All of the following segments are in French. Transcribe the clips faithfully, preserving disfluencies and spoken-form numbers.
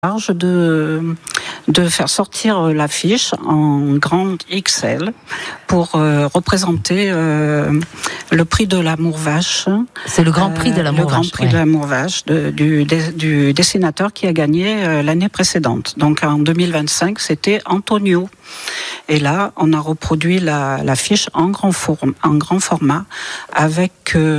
charge de, de faire sortir l'affiche en grande X L pour euh, représenter euh, le prix de l'amour vache. C'est le grand prix de l'amour vache. Le grand prix ouais. de l'amour vache de, du, de, du dessinateur qui a gagné euh, l'année précédente. Donc en deux mille vingt-cinq, c'était Antonio. Et là, on a reproduit la, l'affiche en grand, form, en grand format avec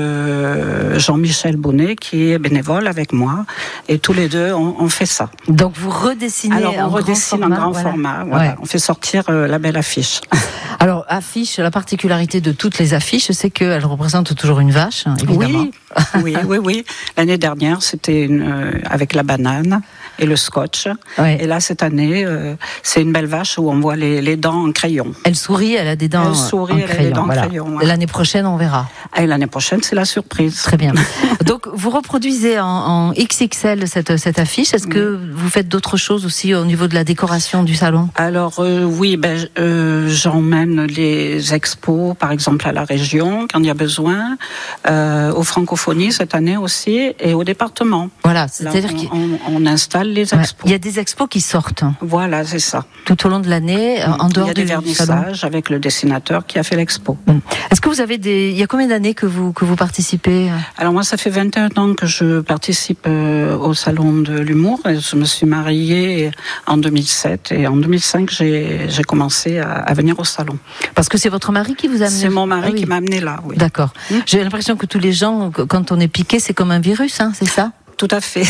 euh, Jean-Michel Bonnet qui est bénévole avec moi. Et tous les deux, on, on fait ça. Donc vous redessinez Alors, on en redessine grand format, en grand voilà. format. Voilà. Ouais. On fait sortir euh, la belle affiche. Alors, affiche, la particularité de toutes les affiches, c'est qu'elles représentent toujours une vache, évidemment. Oui, oui, oui, oui. L'année dernière, c'était une, euh, avec la banane et le scotch. Ouais. Et là, cette année, euh, c'est une belle vache où on voit les, les dents en crayon. Elle sourit, elle a des dents elle sourit, en elle crayon. A des dents voilà. crayon ouais. L'année prochaine, on verra. Et l'année prochaine, c'est la surprise. Très bien. Donc, vous reproduisez en, en X X L cette, cette affiche. Est-ce que oui. vous faites d'autres choses aussi au niveau de la décoration du salon ? Alors, euh, oui, ben, euh, j'emmène les expos, par exemple, à la région, quand il y a besoin, euh, aux francophonies cette année aussi, et au département. Voilà, c'est-à-dire qu'on on, on installe les expos. Ouais, il y a des expos qui sortent. Voilà, c'est ça. Tout au long de l'année, en dehors du salon. Il y a des vernissages avec le dessinateur qui a fait l'expo. Est-ce que vous avez des... Il y a combien d'années que vous, que vous participez ? Alors moi, ça fait vingt et un ans que je participe euh, au Salon de l'Humour. Je me suis mariée en deux mille sept et en deux mille cinq, j'ai, j'ai commencé à, à venir au Salon. Parce que c'est votre mari qui vous a amené ? C'est mon mari ah, oui. qui m'a amené là, oui. D'accord. Mmh. J'ai l'impression que tous les gens, quand on est piqué, c'est comme un virus, hein, c'est ça ? Tout à fait.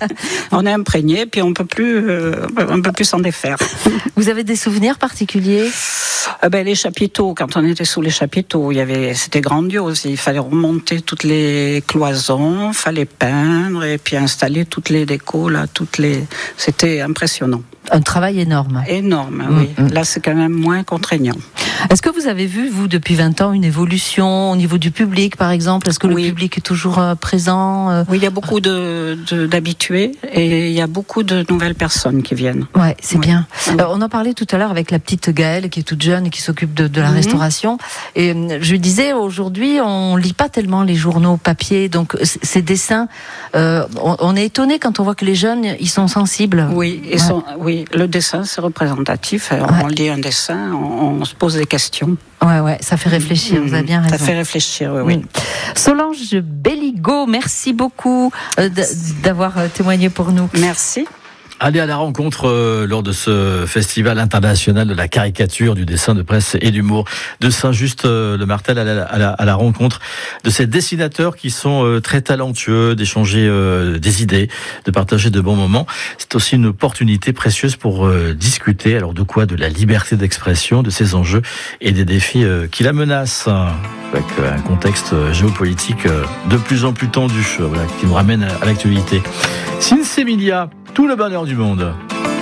On est imprégné, puis on peut plus, euh, on peut plus s'en défaire. Vous avez des souvenirs particuliers ? euh, ben, les chapiteaux, quand on était sous les chapiteaux, il y avait, c'était grandiose. Il fallait remonter toutes les cloisons, fallait peindre et puis installer toutes les décos là, toutes les. C'était impressionnant. Un travail énorme. Énorme, mmh, oui. Mmh. Là, c'est quand même moins contraignant. Est-ce que vous avez vu, vous, depuis vingt ans, une évolution au niveau du public, par exemple ? Est-ce que oui. le public est toujours euh, présent euh... Oui, il y a beaucoup de, de, d'habitués et il y a beaucoup de nouvelles personnes qui viennent. Ouais, c'est oui. bien. Oui. Alors, on en parlait tout à l'heure avec la petite Gaëlle, qui est toute jeune et qui s'occupe de, de la mmh. restauration. Et je lui disais, aujourd'hui, on lit pas tellement les journaux papier, donc ces dessins, euh, on, on est étonné quand on voit que les jeunes, ils sont sensibles. Oui, ils ouais. sont, oui. Le dessin, c'est représentatif. Ouais. On lit un dessin, on, on se pose des questions. Ouais, ouais, ça fait réfléchir, mmh. vous avez bien raison. Ça fait réfléchir, oui, oui. Mmh. Solange Belligot, merci beaucoup euh, d'avoir témoigné pour nous. Merci. Allez à la rencontre euh, lors de ce festival international de la caricature, du dessin de presse et d'humour de Saint-Just-le-Martel, à la, à, la, à la rencontre de ces dessinateurs qui sont euh, très talentueux, d'échanger euh, des idées, de partager de bons moments. C'est aussi une opportunité précieuse pour euh, discuter. Alors de quoi ? De la liberté d'expression, de ses enjeux et des défis euh, qui la menacent, avec euh, un contexte géopolitique euh, de plus en plus tendu, euh, voilà, qui nous ramène à, à l'actualité. Sinsemilia, tout le bonheur du monde.